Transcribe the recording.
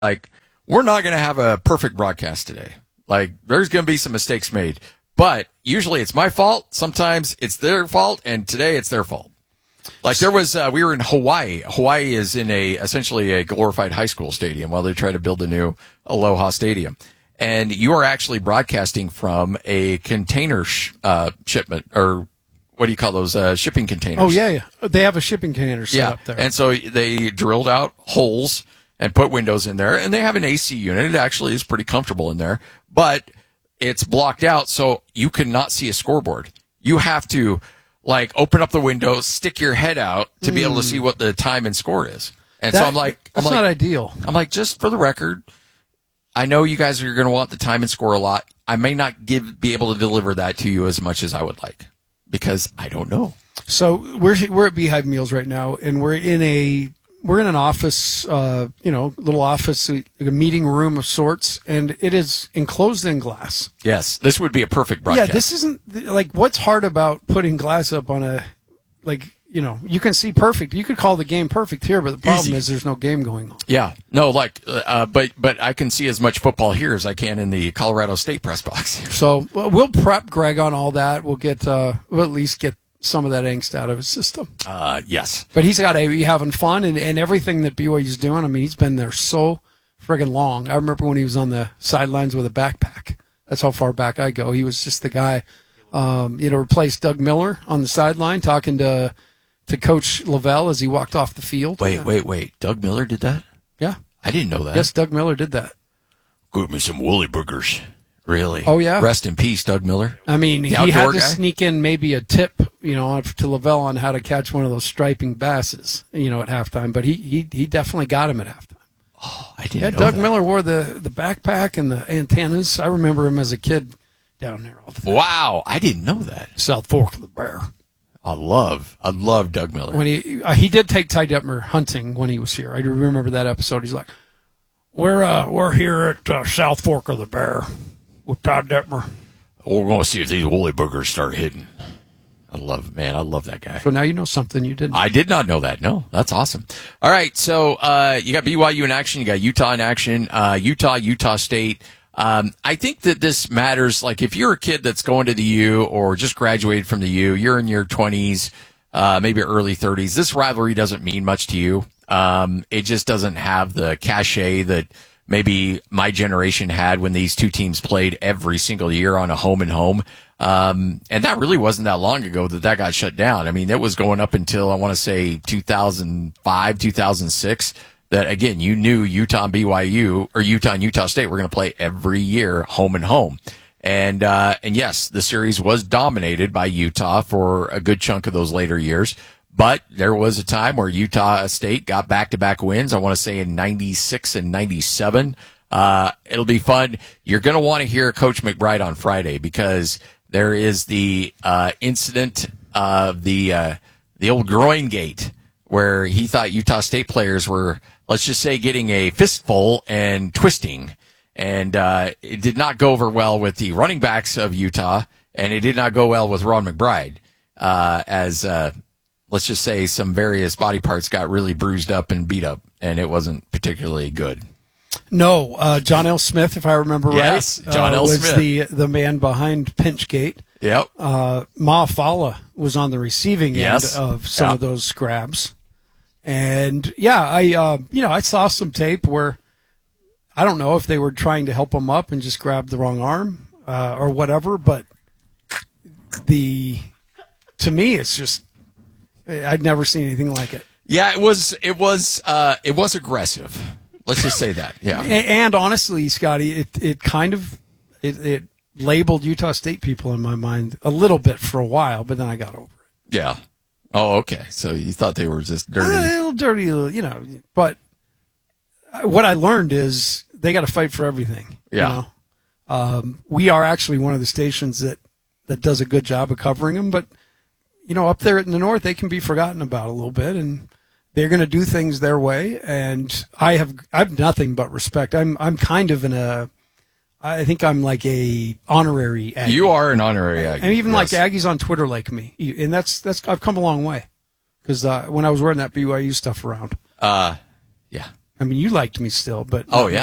like, we're not going to have a perfect broadcast today. Like, there's going to be some mistakes made, but usually it's my fault. Sometimes it's their fault, and today it's their fault. Like, there was, we were in Hawaii. Hawaii is in essentially a glorified high school stadium while they try to build a new Aloha Stadium. And you are actually broadcasting from a container shipment, or what do you call those, shipping containers? Oh, yeah. They have a shipping container set up there. And so they drilled out holes and put windows in there, and they have an AC unit. It actually is pretty comfortable in there, but it's blocked out, so you cannot see a scoreboard. You have to, like, open up the window, stick your head out to be able to see what the time and score is. And so I'm like, that's not ideal. I'm like, just for the record, I know you guys are going to want the time and score a lot. I may not be able to deliver that to you as much as I would like, because I don't know. So we're at Beehive Meals right now, and we're in an office, little office, a meeting room of sorts, and it is enclosed in glass. Yes, this would be a perfect broadcast. Yeah, this isn't, like, what's hard about putting glass up on you can see perfect. You could call the game perfect here, but the problem is there's no game going on. Yeah, no, but I can see as much football here as I can in the Colorado State press box. So we'll prep Greg on all that. We'll we'll at least get some of that angst out of his system. Yes. But he's got to be having fun, and everything that BYU's doing. I mean, he's been there so friggin' long. I remember when he was on the sidelines with a backpack. That's how far back I go. He was just the guy, replaced Doug Miller on the sideline talking to Coach Lavelle as he walked off the field. Wait. Doug Miller did that? Yeah. I didn't know that. Yes, Doug Miller did that. Give me some woolly burgers. Really? Oh, yeah. Rest in peace, Doug Miller. I mean, he had to sneak in maybe a tip, to Lavelle on how to catch one of those striping basses, at halftime. But he definitely got him at halftime. Oh, I didn't know Doug that. Miller wore the backpack and the antennas. I remember him as a kid down there all the time. Wow, I didn't know that. South Fork of the Bear. I love Doug Miller. When he did take Ty Detmer hunting when he was here. I do remember that episode. He's like, we're here at South Fork of the Bear with Ty Detmer. We're going to see if these woolly burgers start hitting. I love that guy. So now you know something you didn't. I did not know that. No, that's awesome. All right, so you got BYU in action. You got Utah in action. Utah State. I think that this matters. Like, if you're a kid that's going to the U or just graduated from the U, you're in your 20s, maybe early 30s. This rivalry doesn't mean much to you. It just doesn't have the cachet that maybe my generation had when these two teams played every single year on a home and home. And that really wasn't that long ago that got shut down. I mean, it was going up until, I want to say, 2005, 2006. That, again, you knew Utah and BYU, or Utah and Utah State were going to play every year, home and home. And yes, the series was dominated by Utah for a good chunk of those later years. But there was a time where Utah State got back-to-back wins, I want to say in 96 and 97. It'll be fun. You're going to want to hear Coach McBride on Friday, because there is the incident of the old groin gate, where he thought Utah State players were, let's just say, getting a fistful and twisting. And it did not go over well with the running backs of Utah, and it did not go well with Ron McBride, as let's just say some various body parts got really bruised up and beat up, and it wasn't particularly good. No, John L. Smith, if I remember yes, right, John L. was Smith, the man behind Pinchgate. Yep. Ma Fala was on the receiving end of some Yep. of those scrabs. And yeah, I saw some tape where I don't know if they were trying to help him up and just grabbed the wrong arm or whatever, but to me it's just, I'd never seen anything like it. Yeah, it was aggressive. Let's just say that. Yeah. And honestly, Scotty, it labeled Utah State people in my mind a little bit for a while, but then I got over it. Yeah. Oh, okay. So you thought they were just dirty. A little dirty, but what I learned is they got to fight for everything. Yeah. We are actually one of the stations that does a good job of covering them, but up there in the north, they can be forgotten about a little bit, and they're going to do things their way. And I've nothing but respect. I'm kind of I think I'm like a honorary Aggie. You are an honorary Aggie. And even yes. like Aggies on Twitter like me. And that's I've come a long way. Because when I was wearing that BYU stuff around. Yeah. I mean, you liked me still, but Oh, yeah.